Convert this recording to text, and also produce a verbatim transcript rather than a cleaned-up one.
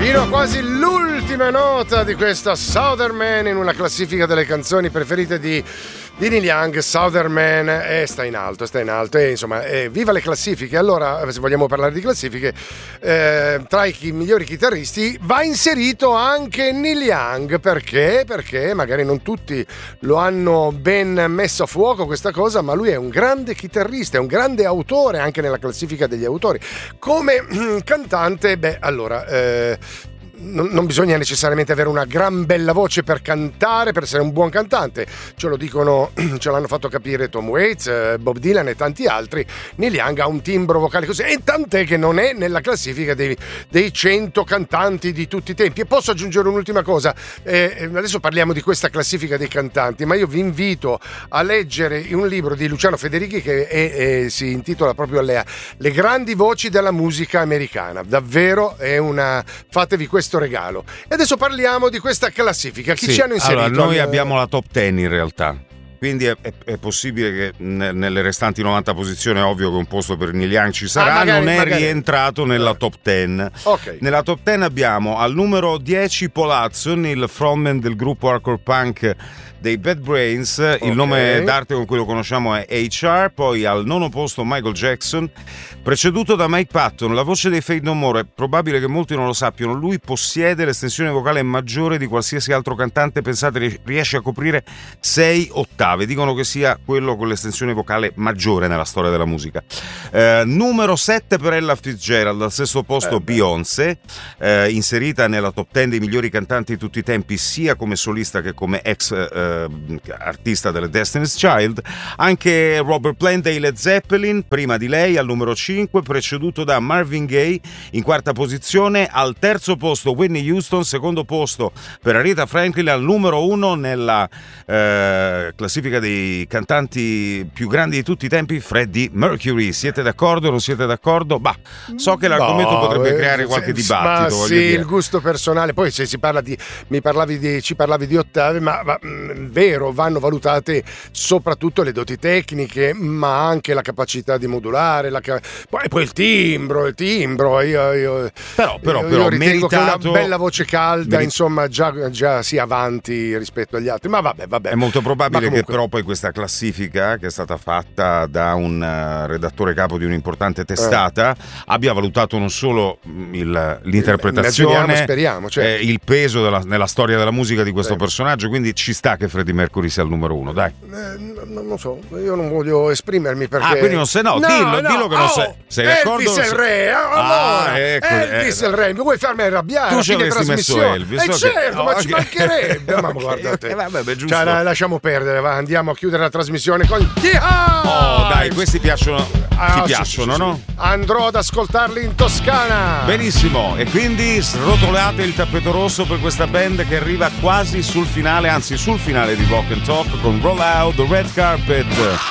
Fino a quasi l'ultima nota di questa Southern Man in una classifica delle canzoni preferite di, di Neil Young. Southern Man eh, sta in alto, sta in alto e insomma eh, viva le classifiche. Allora, se vogliamo parlare di classifiche, eh, tra i chi, migliori chitarristi va inserito anche Neil Young. Perché? Perché magari non tutti lo hanno ben messo a fuoco questa cosa, ma lui è un grande chitarrista, è un grande autore anche nella classifica degli autori. Come cantante, beh, allora eh, non, non bisogna necessariamente avere una gran bella voce per cantare, per essere un buon cantante. Ce lo dicono, ce l'hanno fatto capire Tom Waits, Bob Dylan e tanti altri. Neil Young ha un timbro vocale così, e tant'è che non è nella classifica dei, dei cento cantanti di tutti i tempi. E posso aggiungere un'ultima cosa, eh, adesso parliamo di questa classifica dei cantanti, ma io vi invito a leggere un libro di Luciano Federichi che è, è, si intitola proprio le, le grandi voci della musica americana. Davvero è una, fatevi questo regalo. E adesso parliamo di questa classifica. Chi sì, ci hanno inserito? Allora, noi abbiamo la top dieci in realtà. Quindi è, è, è possibile che nelle restanti novanta posizioni, è ovvio che un posto per Neil Young ci sarà, ah, magari, non è magari. rientrato nella top dieci. Okay. Nella top dieci abbiamo al numero dieci Paul Hudson, il frontman del gruppo hardcore punk dei Bad Brains, okay. Il nome d'arte con cui lo conosciamo è H R. Poi al nono posto Michael Jackson, preceduto da Mike Patton, la voce dei Faith No More. È probabile che molti non lo sappiano, lui possiede l'estensione vocale maggiore di qualsiasi altro cantante. Pensate, riesce a coprire sei ottave, dicono che sia quello con l'estensione vocale maggiore nella storia della musica. Eh, numero sette per Ella Fitzgerald, al sesto posto eh Beyoncé, eh, inserita nella top dieci dei migliori cantanti di tutti i tempi, sia come solista che come ex eh, artista delle Destiny's Child. Anche Robert Plant dei Led Zeppelin prima di lei al numero cinque, preceduto da Marvin Gaye in quarta posizione. Al terzo posto Whitney Houston, secondo posto per Aretha Franklin, al numero uno nella eh, classifica dei cantanti più grandi di tutti i tempi Freddie Mercury. Siete d'accordo o non siete d'accordo? Bah, so che l'argomento no, potrebbe eh, creare qualche se, dibattito. Ma sì, dire. Il gusto personale. Poi se si parla di, mi parlavi di, ci parlavi di ottave, ma, ma vero, vanno valutate soprattutto le doti tecniche, ma anche la capacità di modulare, la, poi, poi il timbro, il timbro. Io, io, però, però, io, però io ritengo meritato, che una bella voce calda, merit- insomma, già, già sia avanti rispetto agli altri. Ma vabbè, vabbè. È molto probabile comunque, che però poi questa classifica, che è stata fatta da un uh, redattore capo di un'importante testata, eh. abbia valutato non solo il, l'interpretazione, speriamo, certo. eh, il peso della, nella storia della musica di questo certo. personaggio, quindi ci sta che Freddie Mercury sia il numero uno, dai. Eh, non lo so, io non voglio esprimermi perché... Ah, quindi non sei, no, no dillo, no, dillo che non oh, sei, sei Elvis d'accordo? Elvis è il re, allora, ah, ecco, Elvis è eh, il re, mi vuoi farmi arrabbiare? Tu ci avresti messo Elvis. Eh okay. certo, oh, ma okay. ci mancherebbe. Ma okay. guardate, eh, vabbè, beh, giusto. Cioè, la, lasciamo perdere, va, andiamo a chiudere la trasmissione con... Oh, dai, questi piacciono, ah, ti sì, piacciono, sì, sì, no? Sì. Andrò ad ascoltarli in Toscana. Benissimo, e quindi srotolate il tappeto rosso per questa band che arriva quasi sul finale, anzi sul finale di Rock and Talk con Roll Out the Red Carpet.